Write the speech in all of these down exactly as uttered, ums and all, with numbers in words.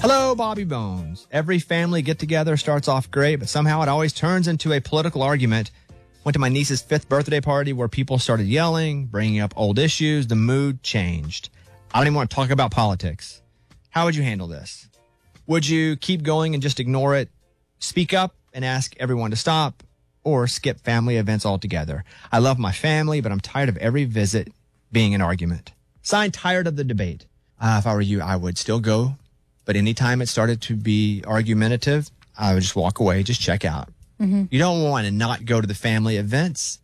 Hello, Bobby Bones. Every family get-together starts off great, but somehow it always turns into a political argument. Went to my niece's fifth birthday party where people started yelling, bringing up old issues. The mood changed. I don't even want to talk about politics. How would you handle this? Would you keep going and just ignore it, speak up and ask everyone to stop, or skip family events altogether? I love my family, but I'm tired of every visit being an argument. Signed, tired of the debate. Uh, if I were you, I would still go. But anytime it started to be argumentative, I would just walk away, just check out. Mm-hmm. You don't want to not go to the family events.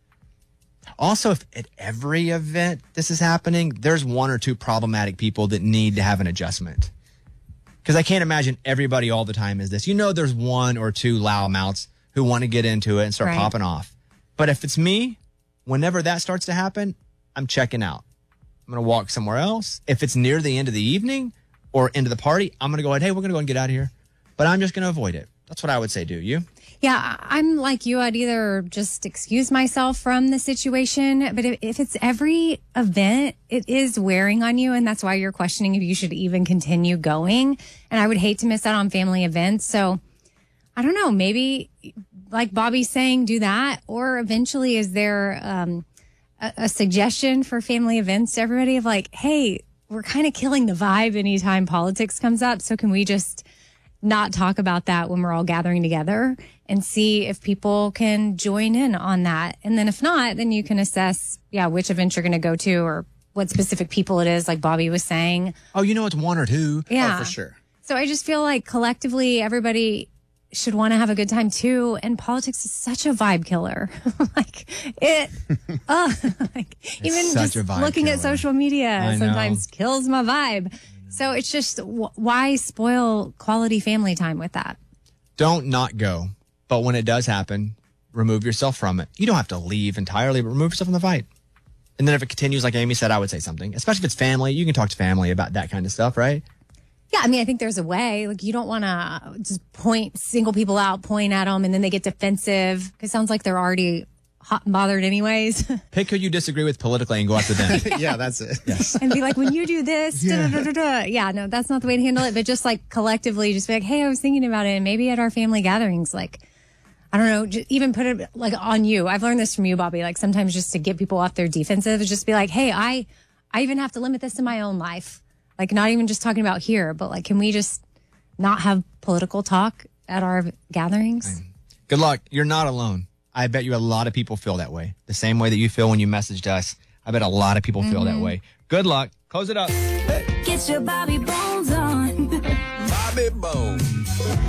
Also, if at every event this is happening, there's one or two problematic people that need to have an adjustment. Because I can't imagine everybody all the time is this. You know, there's one or two loudmouths who want to get into it and start right. popping off. But if it's me, whenever that starts to happen, I'm checking out. I'm going to walk somewhere else. If it's near the end of the evening or into the party, I'm going to go ahead, hey, we're going to go and get out of here. But I'm just going to avoid it. That's what I would say, do you? Yeah, I'm like you. I'd either just excuse myself from the situation. But if, if it's every event, it is wearing on you. And that's why you're questioning if you should even continue going. And I would hate to miss out on family events. So I don't know, maybe like Bobby's saying, do that. Or eventually is there um, a, a suggestion for family events to everybody of like, hey, we're kind of killing the vibe anytime politics comes up. So can we just not talk about that when we're all gathering together and see if people can join in on that. And then if not, then you can assess, yeah, which event you're going to go to or what specific people it is, like Bobby was saying. Oh, you know, it's one or two. Yeah. Oh, for sure. So I just feel like collectively everybody should want to have a good time too. And politics is such a vibe killer. like it, uh, like even such just a vibe looking killer. at social media I sometimes know. kills my vibe. So it's just, w- why spoil quality family time with that? Don't not go. But when it does happen, remove yourself from it. You don't have to leave entirely, but remove yourself from the fight. And then if it continues, like Amy said, I would say something. Especially if it's family. You can talk to family about that kind of stuff, right? Yeah, I mean, I think there's a way. Like, you don't want to just point, single people out, point at them, and then they get defensive. It sounds like they're already hot and bothered anyways. Pick who you disagree with politically and go after them. Yeah, that's it. Yes. And be like, when you do this, Yeah. da, da, da, da, da. Yeah, no, that's not the way to handle it. But just like collectively, just be like, hey, I was thinking about it. And maybe at our family gatherings, like, I don't know, just even put it like on you. I've learned this from you, Bobby. Like sometimes just to get people off their defensive is just be like, hey, I, I even have to limit this in my own life. Like not even just talking about here, but like, can we just not have political talk at our gatherings? Good luck. You're not alone. I bet you a lot of people feel that way. The same way that you feel when you messaged us. I bet a lot of people feel that way. Good luck. Close it up. Get your Bobby Bones on. Bobby Bones.